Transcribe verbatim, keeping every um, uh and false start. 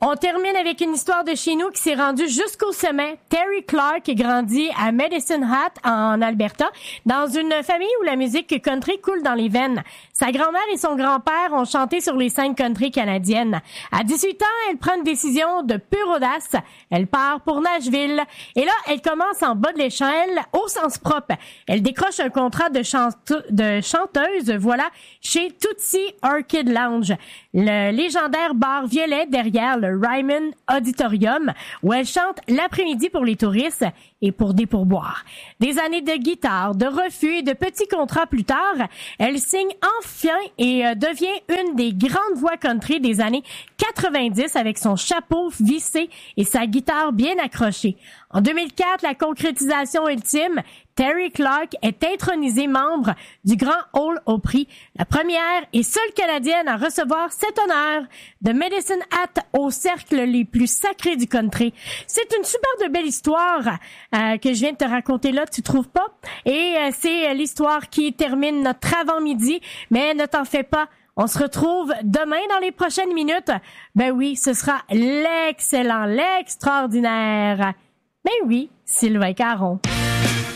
On termine avec une histoire de chez nous qui s'est rendue jusqu'au sommet. Terry Clark grandit à Medicine Hat, en Alberta, dans une famille où la musique country coule dans les veines. Sa grand-mère et son grand-père ont chanté sur les scènes country canadiennes. À dix-huit ans, elle prend une décision de pure audace. Elle part pour Nashville. Et là, elle commence en bas de l'échelle, au sens propre. Elle décroche un contrat de, chante- de chanteuse, voilà, chez Tootsie Orchid Lounge, le légendaire bar violet derrière le Ryman Auditorium, où elle chante l'après-midi pour les touristes et pour des pourboires. Des années de guitare, de refus et de petits contrats plus tard, elle signe enfin et euh, devient une des grandes voix country des années quatre-vingt-dix avec son chapeau vissé et sa guitare bien accrochée. En deux mille quatre, la concrétisation ultime, Terry Clark est intronisée membre du Grand Hall au Prix, la première et seule Canadienne à recevoir cet honneur de Medicine Hat au cercle les plus sacrés du country. C'est une super de belle histoire euh, que je viens de te raconter là, tu trouves pas? Et euh, c'est l'histoire qui termine notre avant-midi, mais ne t'en fais pas. On se retrouve demain dans les prochaines minutes. Ben oui, ce sera l'excellent, l'extraordinaire. Ben oui, Sylvain Caron.